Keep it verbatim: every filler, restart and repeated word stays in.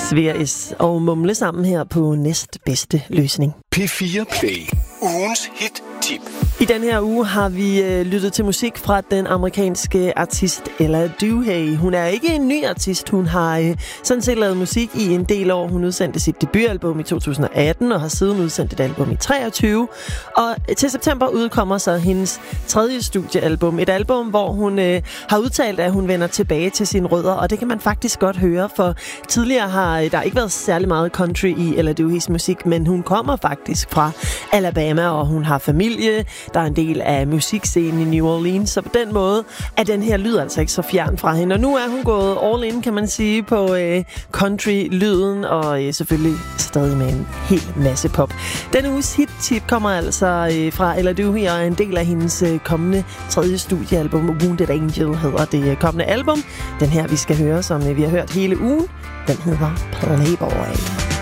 Sværis og mumle sammen her på næstbedste løsning. P fire Play. Ugens hit-tip. I den her uge har vi øh, lyttet til musik fra den amerikanske artist Ella Doohay. Hun er ikke en ny artist. Hun har øh, sådan set lavet musik i en del år. Hun udsendte sit debutalbum i to tusind og atten og har siden udsendt et album i treogtyve. Og til september udkommer så hendes tredje studiealbum. Et album, hvor hun øh, har udtalt, at hun vender tilbage til sine rødder. Og det kan man faktisk godt høre, for tidligere har der ikke været særlig meget country i Ella Doohays musik, men hun kommer faktisk fra Alabama, og hun har familie. Der er en del af musikscenen i New Orleans, så på den måde er den her lyd altså ikke så fjern fra hende. Og nu er hun gået all in, kan man sige, på øh, country-lyden, og øh, selvfølgelig stadig med en hel masse pop. Denne uges hit-tip kommer altså øh, fra Ella Doohay, og er en del af hendes øh, kommende tredje studiealbum. Wounded Angel hedder det kommende album. Den her, vi skal høre, som øh, vi har hørt hele ugen, den hedder Playboy.